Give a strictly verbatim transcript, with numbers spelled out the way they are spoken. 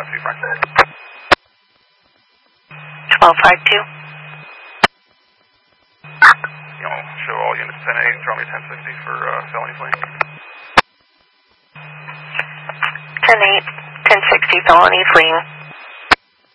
five two, Frank. twelve five two. You know, show all units ten eight, draw me ten sixty for uh, felony fleeing. ten eight, ten sixty felony fleeing.